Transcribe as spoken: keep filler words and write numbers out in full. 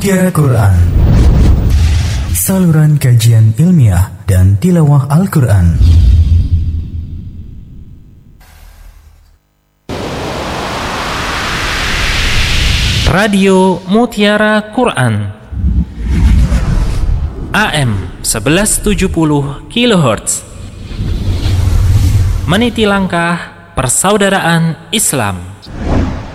Mutiara Quran, saluran kajian ilmiah dan tilawah Al-Quran. Radio Mutiara Quran A M sebelas tujuh puluh kilohertz, meniti langkah persaudaraan Islam.